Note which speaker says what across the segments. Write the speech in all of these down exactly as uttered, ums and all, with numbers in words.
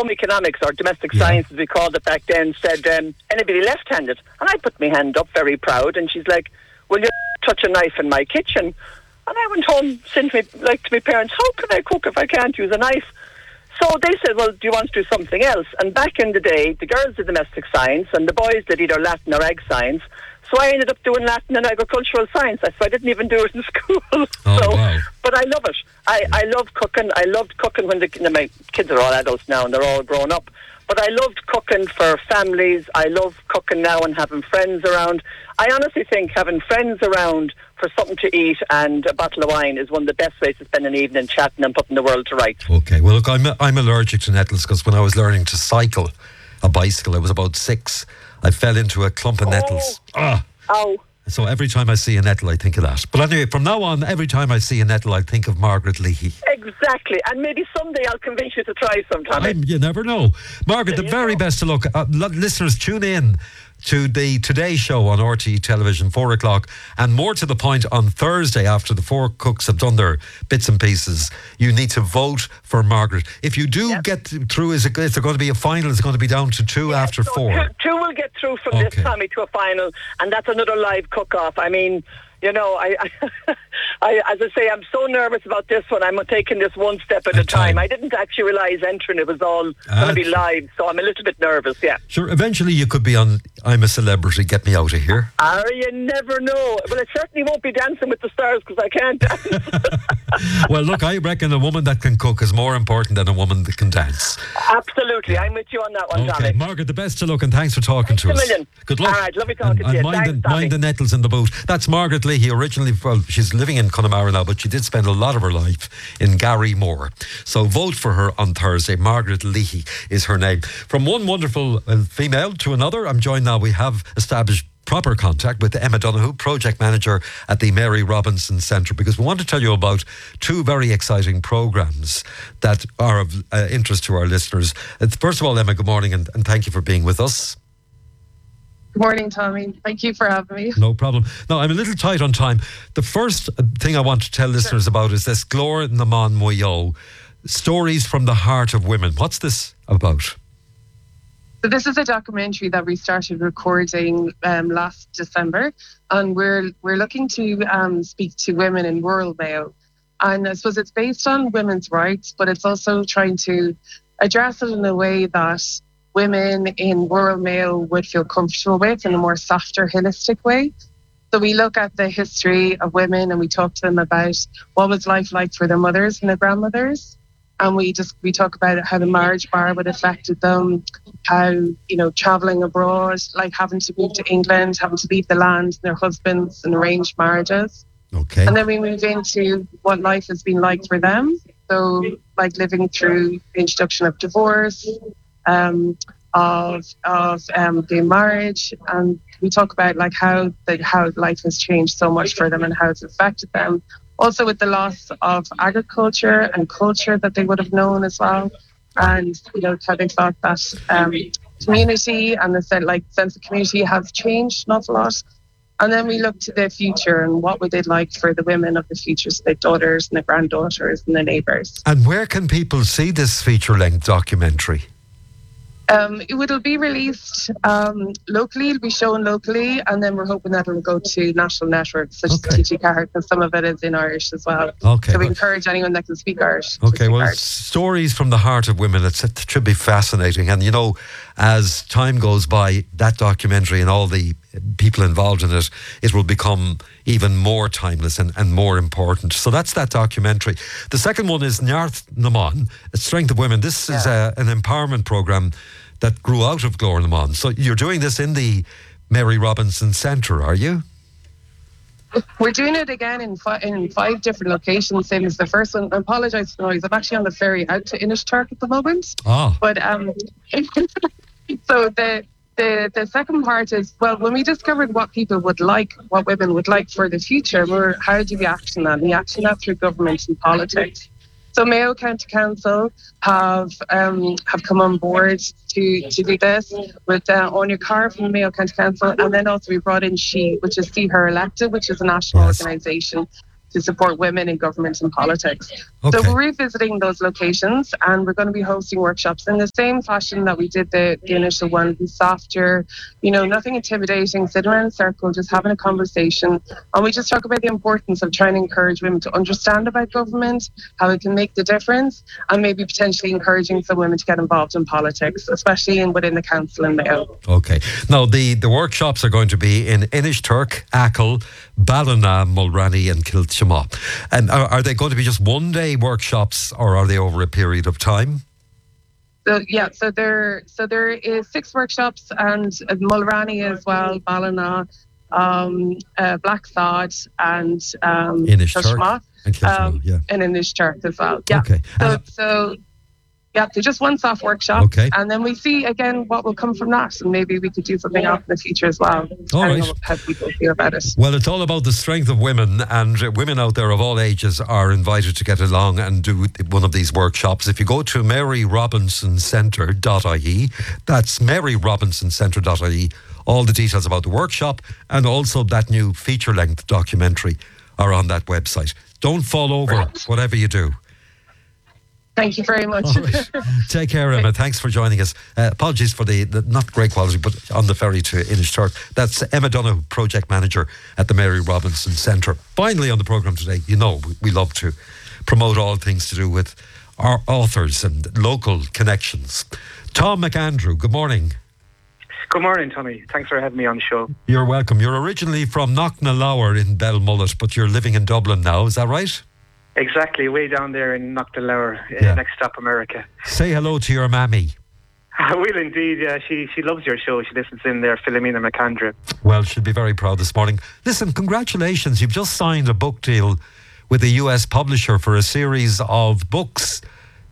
Speaker 1: home economics, or domestic
Speaker 2: Yeah.
Speaker 1: science as we called it back then, said, um, anybody left-handed? And I put my hand up, very proud, and she's like, will you touch a knife in my kitchen? And I went home, said to me, like to my parents, how can I cook if I can't use a knife? So they said, well, do you want to do something else? And back in the day, the girls did domestic science and the boys did either Latin or ag science. So I ended up doing Latin and agricultural science. So I didn't even do it in school.
Speaker 2: Oh,
Speaker 1: so,
Speaker 2: wow.
Speaker 1: But I love it. I, I love cooking. I loved cooking when the, my kids are all adults now and they're all grown up. But I loved cooking for families. I love cooking now and having friends around. I honestly think having friends around for something to eat and a bottle of wine is one of the best ways to spend an evening chatting and putting the world to rights.
Speaker 2: Okay, well, look, I'm, I'm allergic to nettles because when I was learning to cycle a bicycle, I was about six, I fell into a clump of
Speaker 1: Oh.
Speaker 2: nettles. Ah.
Speaker 1: Ow.
Speaker 2: So every time I see a nettle, I think of that. But anyway, from now on, every time I see a nettle, I think of Margaret Leahy.
Speaker 1: Exactly. And maybe someday I'll convince you to try sometime.
Speaker 2: I'm, you never know. Margaret, the
Speaker 1: There you
Speaker 2: very
Speaker 1: go.
Speaker 2: best of luck. Uh, lo- listeners, tune in to the Today Show on R T E Television, four o'clock, and more to the point, on Thursday, after the four cooks have done their bits and pieces, you need to vote for Margaret. If you do
Speaker 1: Yep.
Speaker 2: get through, is, it, is there going to be a final? Is it going to be down to two after
Speaker 1: So
Speaker 2: four?
Speaker 1: Two, two will get through from
Speaker 2: Okay.
Speaker 1: this, Tommy, to a final, and that's another live cook-off. I mean, you know, I, I, I, as I say, I'm so nervous about this one. I'm taking this one step at
Speaker 2: At
Speaker 1: a time.
Speaker 2: time.
Speaker 1: I didn't actually realise entering it was all
Speaker 2: Ah,
Speaker 1: going to be
Speaker 2: sure.
Speaker 1: live, so I'm a little bit nervous, yeah.
Speaker 2: Sure, eventually you could be on I'm a Celebrity, Get Me Out of Here.
Speaker 1: Ah, you never know. Well, it certainly won't be Dancing with the Stars because I can't dance.
Speaker 2: Well, look, I reckon a woman that can cook is more important than a woman that can dance.
Speaker 1: Absolutely. I'm with you on that one,
Speaker 2: Okay,
Speaker 1: Tommy.
Speaker 2: Margaret, the best of luck and thanks for talking
Speaker 1: Thanks
Speaker 2: to
Speaker 1: a
Speaker 2: us.
Speaker 1: million.
Speaker 2: Good luck.
Speaker 1: All right, lovely talking
Speaker 2: and,
Speaker 1: to you.
Speaker 2: and mind,
Speaker 1: Thanks,
Speaker 2: the, mind
Speaker 1: Tommy.
Speaker 2: the nettles in the boot. That's Margaret Leahy, originally, well, she's living in Connemara now, but she did spend a lot of her life in Garrymore. So vote for her on Thursday. Margaret Leahy is her name. From one wonderful uh, female to another, I'm joined now. We have established proper contact with Emma Donoghue, project manager at the Mary Robinson Centre, because we want to tell you about two very exciting programmes that are of uh, interest to our listeners. Uh, first of all, Emma, good morning and, and thank you for being with us.
Speaker 3: Good morning, Tommy. Thank you for having me.
Speaker 2: No problem. Now, I'm a little tight on time. The first thing I want to tell listeners about is this Glór na Mán Mayo, Stories from the Heart of Women. What's this about?
Speaker 3: So this is a documentary that we started recording um, last December, and we're we're looking to um, speak to women in rural Mayo. And I suppose it's based on women's rights, but it's also trying to address it in a way that women in rural Mayo would feel comfortable with, in a more softer, holistic way. So we look at the history of women and we talk to them about what was life like for their mothers and their grandmothers. And we just we talk about how the marriage bar would affected them, how, you know, travelling abroad, like having to move to England, having to leave the land and their husbands and arranged marriages.
Speaker 2: Okay.
Speaker 3: And then we move into what life has been like for them. So like living through the introduction of divorce, um, of of um, gay marriage, and we talk about like how the, how life has changed so much for them and how it's affected them. Also with the loss of agriculture and culture that they would have known as well, and you know how they thought that um, community and the sen- like sense of community has changed an awful lot. And then we look to the future and what would they like for the women of the future, so their daughters and their granddaughters and their neighbours.
Speaker 2: And where can people see this feature-length documentary?
Speaker 3: Um, it will be released um, locally, it'll be shown locally, and then we're hoping that it'll go to national networks such
Speaker 2: Okay.
Speaker 3: as T G Cahir, because some of it is in Irish as well.
Speaker 2: Okay.
Speaker 3: So we
Speaker 2: well-
Speaker 3: encourage anyone that can speak Irish. to
Speaker 2: Okay,
Speaker 3: speak
Speaker 2: well,
Speaker 3: Irish.
Speaker 2: Stories from the Heart of Women, it's, it should be fascinating. And, you know, as time goes by, that documentary and all the people involved in it, it will become even more timeless and, and more important. So that's that documentary. The second one is Nearth na Mán, Strength of Women. This is a, an empowerment programme that grew out of Glór na Mán. So you're doing this in the Mary Robinson Centre, are you?
Speaker 3: We're doing it again in, fi- in five different locations, same as the first one. I apologise for the noise. I'm actually on the ferry out to Inishturk at the moment.
Speaker 2: Ah,
Speaker 3: But um, so the, the the second part is, well, when we discovered what people would like, what women would like for the future, we're how do we action that? We action that through government and politics. So Mayo County Council have um, have come on board to, to do this with uh, Anya Carr from the Mayo County Council, and then also we brought in She, which is See Her Elected, which is a national
Speaker 2: Yes.
Speaker 3: organisation. to support women in government and politics.
Speaker 2: Okay.
Speaker 3: So we're revisiting those locations, and we're going to be hosting workshops in the same fashion that we did the, the initial one, be softer, you know, nothing intimidating, sit around in a circle, just having a conversation. And we just talk about the importance of trying to encourage women to understand about government, how it can make the difference, and maybe potentially encouraging some women to get involved in politics, especially in within the council in Mayo.
Speaker 2: Okay. Now, the, the workshops are going to be in Inishturk, Achill, Ballina, Mulranny and Kiltimagh. And are, are they going to be just one day workshops, or are they over a period of time?
Speaker 3: So yeah, so there so there is six workshops, and uh, Mulranny as well, Ballina, um, uh, Blacksod and um,
Speaker 2: Inishturk and Kiltimagh,
Speaker 3: um,
Speaker 2: yeah.
Speaker 3: and Inishturk as well. Yeah.
Speaker 2: Okay.
Speaker 3: So,
Speaker 2: Uh,
Speaker 3: so yeah, so just one soft workshop,
Speaker 2: Okay.
Speaker 3: and then we see again what will come from that, and maybe we could do something else in the future as well.
Speaker 2: All
Speaker 3: I don't
Speaker 2: right.
Speaker 3: know how people feel about it.
Speaker 2: Well, it's all about the strength of women, and uh, women out there of all ages are invited to get along and do one of these workshops. If you go to mary robinson centre dot I E, that's mary robinson centre dot I E, all the details about the workshop and also that new feature-length documentary are on that website. Don't fall over,
Speaker 3: Right.
Speaker 2: whatever you do.
Speaker 3: Thank you very much.
Speaker 2: All right. Take care, Emma. Thanks for joining us. Uh, apologies for the, the not great quality, but on the ferry to Inishturk. That's Emma Donoghue, Project Manager at the Mary Robinson Centre. Finally on the programme today, you know, we, we love to promote all things to do with our authors and local connections. Tom McAndrew, good morning.
Speaker 4: Good morning, Tommy. Thanks for having me on the show.
Speaker 2: You're welcome. You're originally from Knocknalower in Belmullet, but you're living in Dublin now, is that right?
Speaker 4: Exactly, way down there in Knockdalower, uh,
Speaker 2: Yeah.
Speaker 4: next stop America.
Speaker 2: Say hello to your mammy.
Speaker 4: I will indeed, yeah. She she loves your show. She listens in there, Philomena McAndrew.
Speaker 2: Well, she'll be very proud this morning. Listen, congratulations. You've just signed a book deal with a U S publisher for a series of books.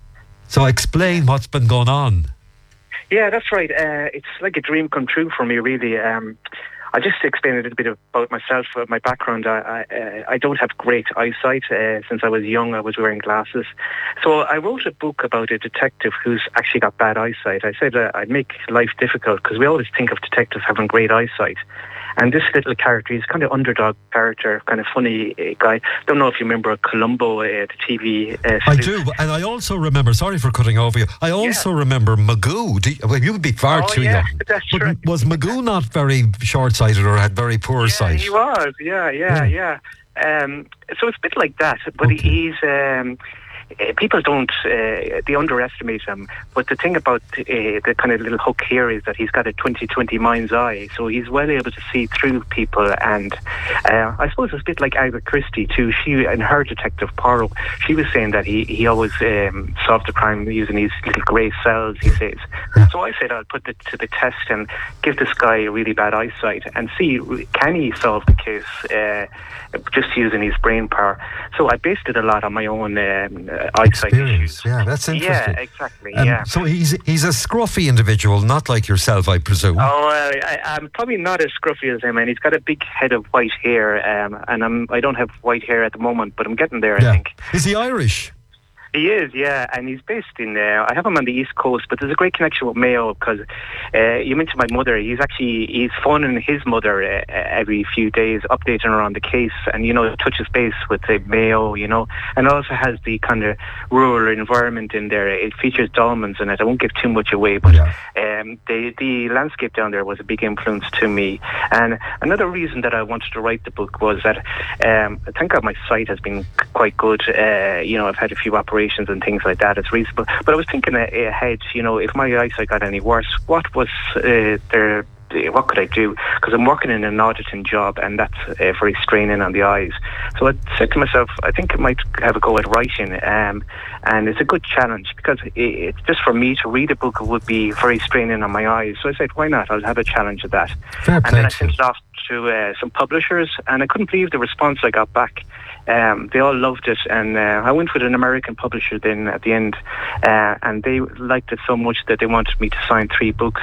Speaker 2: So explain what's been going on.
Speaker 4: Yeah, that's right. Uh, it's like a dream come true for me, really. Um, I'll just explain a little bit about myself, uh, my background. I I, uh, I don't have great eyesight. Uh, since I was young, I was wearing glasses. So I wrote a book about a detective who's actually got bad eyesight. I said uh, I'd make life difficult because we always think of detectives having great eyesight. And this little character, he's kind of underdog character, kind of funny uh, guy. Don't know if you remember Columbo, uh, the T V uh,
Speaker 2: I
Speaker 4: sleuth.
Speaker 2: do, and I also remember, sorry for cutting over you, I also remember Magoo. Do you, well, you would be far
Speaker 4: Oh,
Speaker 2: too
Speaker 4: yeah,
Speaker 2: young.
Speaker 4: that's
Speaker 2: but
Speaker 4: right.
Speaker 2: was Magoo not very short-sighted or had very poor
Speaker 4: Yeah,
Speaker 2: sight?
Speaker 4: he was. Yeah, yeah, yeah. Um, so it's a bit like that, but
Speaker 2: Okay.
Speaker 4: he's. Um, uh, people don't. Uh, they underestimate him. But the thing about uh, the kind of little hook here is that he's got a twenty twenty mind's eye, so he's well able to see through people. And uh, I suppose it's a bit like Agatha Christie too. She and her detective Poirot. She was saying that he he always um, solved the crime using these little grey cells. He says. So I said I'll put it to the test and give this guy a really bad eyesight and see can he solve the case uh, just using his brain power. So I based it a lot on my own um, uh, eyesight
Speaker 2: Experience,
Speaker 4: issues.
Speaker 2: yeah, that's interesting.
Speaker 4: Yeah, exactly.
Speaker 2: Um,
Speaker 4: yeah.
Speaker 2: So he's he's a scruffy individual, not like yourself, I presume.
Speaker 4: Oh, well, I, I'm probably not as scruffy as him, and he's got a big head of white hair. Um, and I'm I don't have white hair at the moment, but I'm getting there.
Speaker 2: yeah.
Speaker 4: I think.
Speaker 2: Is he Irish?
Speaker 4: He is, yeah, and he's based in. Uh, I have him on the East Coast, but there's a great connection with Mayo because uh, you mentioned my mother. He's actually he's phoning his mother uh, every few days, updating her on the case, and you know touches base with the Mayo, you know, and it also has the kind of rural environment in there. It features dolmens in it. I won't give too much away, but
Speaker 2: Yeah.
Speaker 4: um, the the landscape down there was a big influence to me. And another reason that I wanted to write the book was that um, thank God my sight has been quite good. Uh, you know, I've had a few operations and things like that. It's reasonable. But I was thinking ahead, you know, if my eyesight got any worse, what was uh, there? What could I do? Because I'm working in an auditing job, and that's uh, very straining on the eyes. So I said to myself, I think I might have a go at writing, um, and it's a good challenge because it, it's just for me to read a book would be very straining on my eyes. So I said, why not? I'll have a challenge of that.
Speaker 2: Fair
Speaker 4: and
Speaker 2: play
Speaker 4: then I
Speaker 2: to
Speaker 4: sent
Speaker 2: you.
Speaker 4: it off to uh, some publishers, and I couldn't believe the response I got back. Um, they all loved it, and uh, I went with an American publisher then at the end, uh, and they liked it so much that they wanted me to sign three books.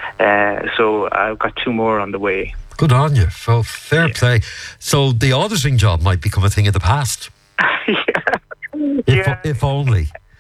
Speaker 4: Uh, so I've got two more on the way.
Speaker 2: Good on you. Well, fair
Speaker 4: Yeah.
Speaker 2: play. So the auditing job might become a thing of the past.
Speaker 4: yeah.
Speaker 2: If,
Speaker 4: Yeah.
Speaker 2: if only.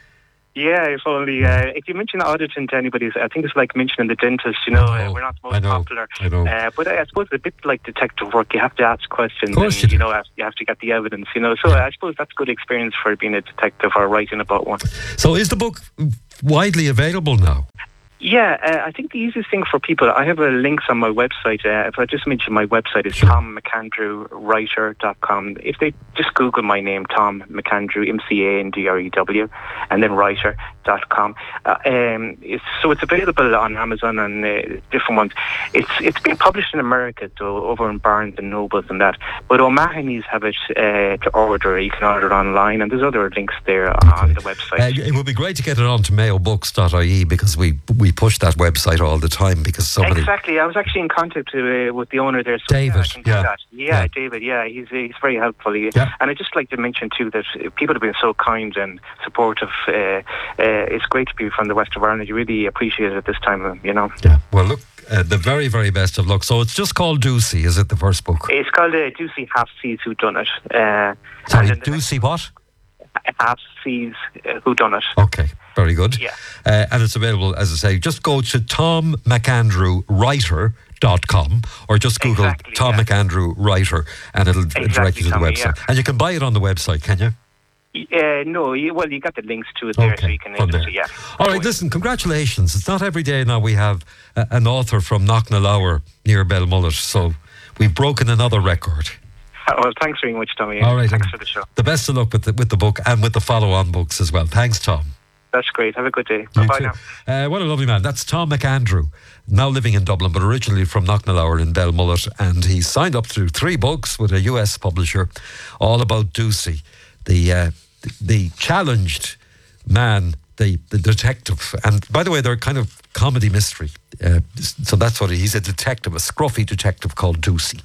Speaker 4: Yeah, if only. Uh, if you mention auditing to anybody, I think it's like mentioning the dentist. You know,
Speaker 2: I know,
Speaker 4: uh, we're not the
Speaker 2: I
Speaker 4: most
Speaker 2: know,
Speaker 4: popular.
Speaker 2: I know.
Speaker 4: Uh, but I, I suppose it's a bit like detective work. You have to ask questions.
Speaker 2: Of course
Speaker 4: and,
Speaker 2: you do.
Speaker 4: know, you have to get the evidence. You know, so I suppose that's good experience for being a detective or writing about one.
Speaker 2: So is the book widely available now?
Speaker 4: Yeah, uh, I think the easiest thing for people, I have a links on my website. Uh, if I just mention my website, is tom mcandrew writer dot com. If they just Google my name, Tom McAndrew, M C A N D R E W, and then writer dot com. Uh, um, it's, so it's available on Amazon and uh, different ones. It's It's been published in America, so over in Barnes and Nobles and that. But O'Mahony's have it uh, to order. You can order it online, and there's other links there on the website.
Speaker 2: Uh, it would be great to get it onto mayo books dot I E because we we push that website all the time because so many...
Speaker 4: Exactly. I was actually in contact uh, with the owner there. So
Speaker 2: David,
Speaker 4: yeah, I can do
Speaker 2: yeah.
Speaker 4: that. Yeah,
Speaker 2: Yeah.
Speaker 4: David, yeah. He's uh, he's very helpful. He,
Speaker 2: Yeah.
Speaker 4: And I'd just like to mention too that uh, people have been so kind and supportive. Uh, uh, it's great to be from the west of Ireland. You really appreciate it at this time, you know.
Speaker 2: Yeah. Well, look, uh, the very, very best of luck. So it's just called Doocy, is it, the first book?
Speaker 4: It's called uh, Doocy Half Seas Who Done It. Uh,
Speaker 2: Sorry,
Speaker 4: and then the
Speaker 2: Doocy what?
Speaker 4: Half Seas uh, Who Done It.
Speaker 2: Okay, very good.
Speaker 4: Yeah.
Speaker 2: Uh, and it's available, as I say, just go to tom mcandrew writer dot com or just Google
Speaker 4: Exactly,
Speaker 2: Tom
Speaker 4: yeah.
Speaker 2: McAndrew Writer and it'll
Speaker 4: Exactly,
Speaker 2: direct you to the
Speaker 4: Tommy,
Speaker 2: website.
Speaker 4: yeah.
Speaker 2: And you can buy it on the website, can you?
Speaker 4: Uh, no, you, well, you got the links to it there, so
Speaker 2: Okay,
Speaker 4: you can
Speaker 2: from
Speaker 4: uh,
Speaker 2: there.
Speaker 4: yeah.
Speaker 2: All right, listen, congratulations. It's not every day now we have uh, an author from Knocknalower near Belmullet, so we've broken another record.
Speaker 4: Well, thanks very much, Tommy.
Speaker 2: All right,
Speaker 4: Thanks
Speaker 2: and
Speaker 4: for the show.
Speaker 2: the best of luck with the, with the book and with the follow-on books as well. Thanks, Tom.
Speaker 4: That's great. Have a good day.
Speaker 2: You
Speaker 4: Bye-bye
Speaker 2: too.
Speaker 4: now.
Speaker 2: Uh, what a lovely man. That's Tom McAndrew, now living in Dublin, but originally from Knocknalower in Belmullet. And he signed up to three books with a U S publisher, all about Doocy, the, uh, the, the challenged man, the, the detective. And by the way, they're kind of comedy mystery. Uh, so that's what he, he's a detective, a scruffy detective called Doocy.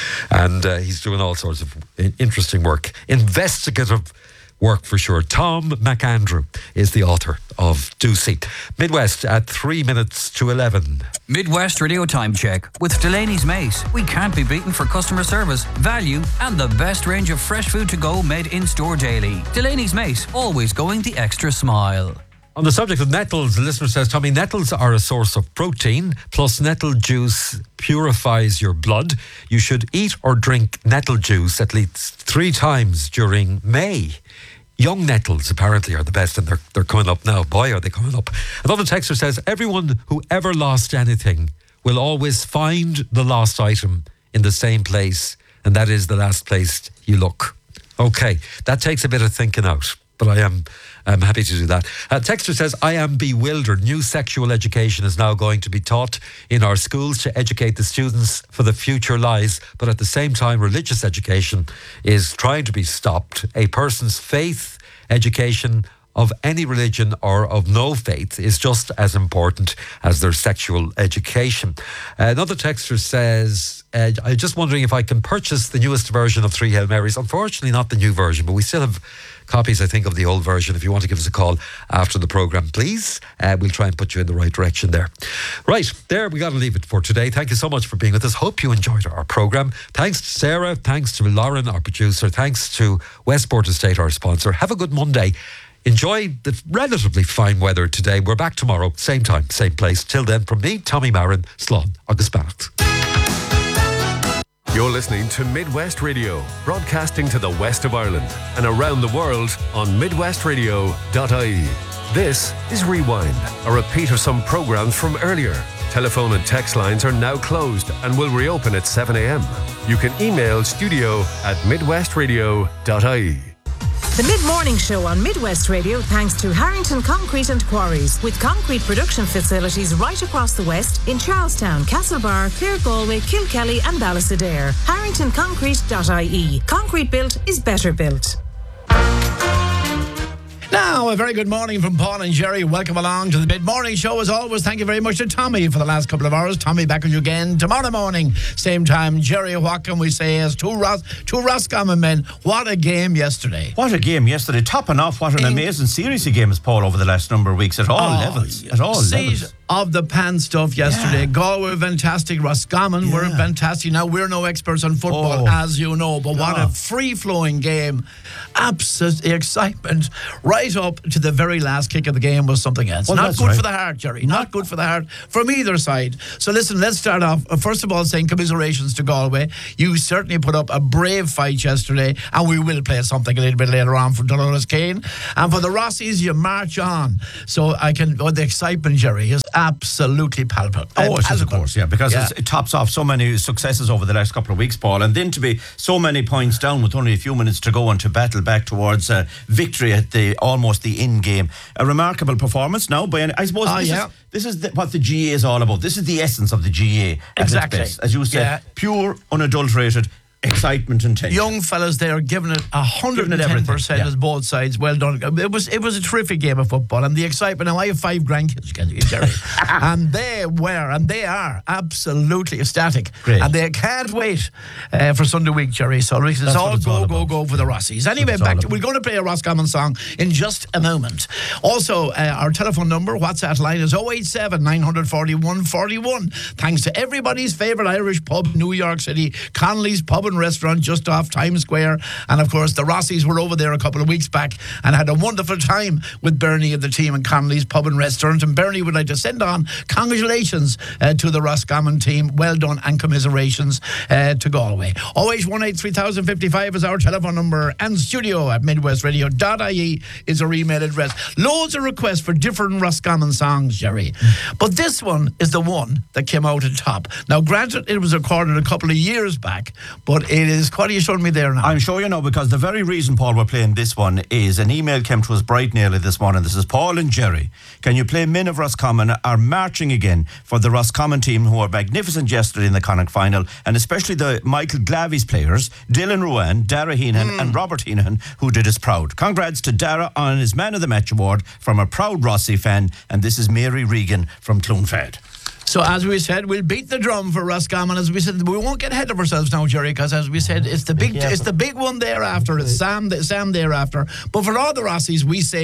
Speaker 2: And uh, he's doing all sorts of interesting work. Investigative work for sure. Tom McAndrew is the author of Doocy. Midwest at three minutes to eleven.
Speaker 5: Midwest Radio Time Check with Delaney's Mace. We can't be beaten for customer service, value, and the best range of fresh food to go made in store daily. Delaney's Mace, always going the extra smile.
Speaker 2: On the subject of nettles, the listener says, Tommy, nettles are a source of protein, plus nettle juice purifies your blood. You should eat or drink nettle juice at least three times during May. Young nettles apparently are the best, and they're, they're coming up now. Boy, are they coming up. Another texter says, everyone who ever lost anything will always find the lost item in the same place, and that is the last place you look. Okay, that takes a bit of thinking out, but I am I'm happy to do that. Uh, Texter says, I am bewildered. New sexual education is now going to be taught in our schools to educate the students for the future lies, but at the same time, religious education is trying to be stopped. A person's faith, education of any religion or of no faith is just as important as their sexual education. Uh, another texter says, uh, I'm just wondering if I can purchase the newest version of Three Hail Marys. Unfortunately, not the new version, but we still have copies, I think, of the old version. If you want to give us a call after the programme, please, uh, we'll try and put you in the right direction there. Right, there, we got to leave it for today. Thank you so much for being with us. Hope you enjoyed our programme. Thanks to Sarah, thanks to Lauren, our producer, thanks to Westport Estate, our sponsor. Have a good Monday. Enjoy the relatively fine weather today. We're back tomorrow, same time, same place. Till then, from me, Tommy Marin, Slán agus Bannacht.
Speaker 6: You're listening to Midwest Radio, broadcasting to the west of Ireland and around the world on midwest radio dot I E. This is Rewind, a repeat of some programs from earlier. Telephone and text lines are now closed and will reopen at seven a.m. You can email studio at midwest radio dot I E.
Speaker 7: The Mid-Morning Show on Midwest Radio thanks to Harrington Concrete and Quarries, with concrete production facilities right across the west in Charlestown, Castlebar, Clare Galway, Kilkelly and Ballysadare. harrington concrete dot I E. Concrete built is better built.
Speaker 8: Now, a very good morning from Paul and Jerry. Welcome along to the Mid-Morning Show. As always, thank you very much to Tommy for the last couple of hours. Tommy back with you again tomorrow morning. Same time. Jerry, what can we say as two, Ros- two Roscommon men? What a game yesterday.
Speaker 9: What a game yesterday. Topping off, what an
Speaker 8: In-
Speaker 9: amazing series of games, Paul, over the last number of weeks at all
Speaker 8: Oh,
Speaker 9: levels. At all
Speaker 8: seat
Speaker 9: levels.
Speaker 8: of the pan stuff yesterday.
Speaker 9: Yeah.
Speaker 8: Galway were fantastic. Roscommon were
Speaker 9: Yeah.
Speaker 8: fantastic. Now, we're no experts on football,
Speaker 9: Oh.
Speaker 8: as you know, but what
Speaker 9: No.
Speaker 8: a free-flowing game. Absolute excitement right right up to the very last kick of the game was something else.
Speaker 9: Well,
Speaker 8: Not
Speaker 9: that's
Speaker 8: good
Speaker 9: right.
Speaker 8: for the heart, Jerry. Not good for the heart from either side. So listen, let's start off, uh, first of all, saying commiserations to Galway. You certainly put up a brave fight yesterday, and we will play something a little bit later on from Dolores Kane. And for the Rossies, you march on. So I can, oh, the excitement, Jerry, is absolutely palpable.
Speaker 9: Oh, it is, of
Speaker 8: palpable.
Speaker 9: course, yeah, because
Speaker 8: Yeah.
Speaker 9: It's, it tops off so many successes over the last couple of weeks, Paul, and then to be so many points down with only a few minutes to go and to battle back towards uh, victory at the almost the end game. A remarkable performance now, by any, I suppose
Speaker 8: Oh,
Speaker 9: this
Speaker 8: yeah.
Speaker 9: is, this is the, what the G A is all about. This is the essence of the G A at
Speaker 8: Exactly.
Speaker 9: its best. As you said,
Speaker 8: Yeah.
Speaker 9: pure, unadulterated excitement and tension.
Speaker 8: Young fellas there giving it a hundred and ten percent
Speaker 9: yeah.
Speaker 8: as both sides. Well done. It was it was a terrific game of football, and the excitement. Now I have five grandkids, can you, Jerry? And they were and they are absolutely ecstatic.
Speaker 9: Great.
Speaker 8: And they can't wait uh, for Sunday week, Jerry. So it's
Speaker 9: That's
Speaker 8: all
Speaker 9: what it's
Speaker 8: go
Speaker 9: all
Speaker 8: go
Speaker 9: about.
Speaker 8: go for the Rossies. Anyway,
Speaker 9: it's
Speaker 8: back
Speaker 9: all
Speaker 8: to, we're going to play a Roscommon song in just a moment. Also, uh, our telephone number, WhatsApp line is oh eight seven, nine four one, four one. Thanks to everybody's favourite Irish pub, New York City, Connolly's Pub and Restaurant, just off Times Square. And of course, the Rossies were over there a couple of weeks back and had a wonderful time with Bernie and the team in Connolly's Pub and Restaurant. And Bernie would like to send on congratulations uh, to the Roscommon team. Well done, and commiserations uh, to Galway. oh eight one eight, three thousand fifty-five is our telephone number, and studio at midwest radio dot I E is our email address. Loads of requests for different Roscommon songs, Jerry. But this one is the one that came out at top. Now, granted, it was recorded a couple of years back, but it is, what are you showing me there now?
Speaker 9: I'm sure you know, because the very reason, Paul, we're playing this one is an email came to us bright and early this morning. This is Paul and Jerry. Can you play Men of Roscommon are marching again for the Roscommon team, who were magnificent yesterday in the Connacht final, and especially the Michael Glavies players, Dylan Ruan, Dara Heenan
Speaker 8: Mm.
Speaker 9: and Robert Heenan, who did us proud. Congrats to Dara on his Man of the Match award from a proud Rossi fan, and this is Mary Regan from Clonfad.
Speaker 8: So as we said, we'll beat the drum for Roscommon. As we said, we won't get ahead of ourselves now, Jerry, because as we said, it's the big, it's the big one thereafter. It's Sam, Sam thereafter. But for all the Rossies, we say